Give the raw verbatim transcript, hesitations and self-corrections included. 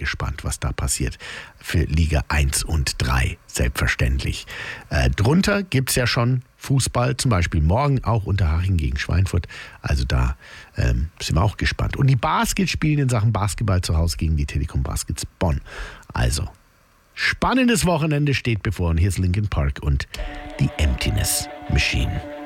gespannt, was da passiert für Liga eins und drei, selbstverständlich. Äh, drunter gibt es ja schon Fußball, zum Beispiel morgen auch Unterhaching gegen Schweinfurt. Also da ähm, sind wir auch gespannt. Und die Baskets spielen in Sachen Basketball zu Hause gegen die Telekom Baskets Bonn. Also, spannendes Wochenende steht bevor. Und hier ist Linkin Park und die Emptiness Machine.